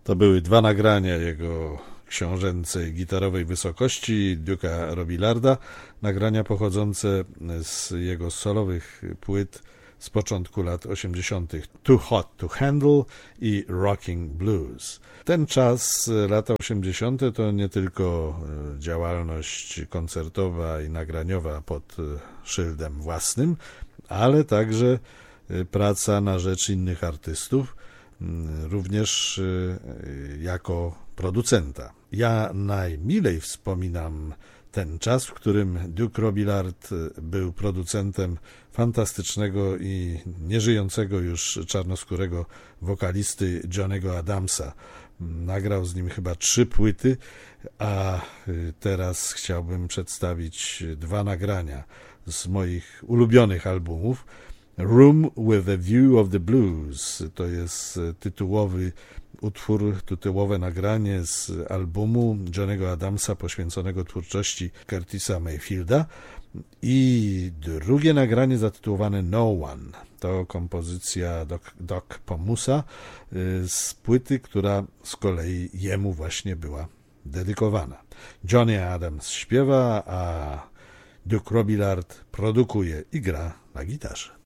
To były dwa nagrania jego książęcej gitarowej wysokości Duke'a Robillarda, nagrania pochodzące z jego solowych płyt z początku lat 80. Too Hot to Handle i Rocking Blues. Ten czas, lata 80. to nie tylko działalność koncertowa i nagraniowa pod szyldem własnym, ale także praca na rzecz innych artystów, również jako producenta. Ja najmilej wspominam ten czas, w którym Duke Robillard był producentem fantastycznego i nieżyjącego już czarnoskórego wokalisty Johnny'ego Adamsa. Nagrał z nim chyba 3 płyty, a teraz chciałbym przedstawić 2 nagrania z moich ulubionych albumów. Room with a View of the Blues to jest tytułowy utwór, tytułowe nagranie z albumu Johnny'ego Adamsa poświęconego twórczości Curtisa Mayfielda, i drugie nagranie zatytułowane No One to kompozycja Doc Pomusa z płyty, która z kolei jemu właśnie była dedykowana. Johnny Adams śpiewa, a Duke Robillard produkuje i gra na gitarze.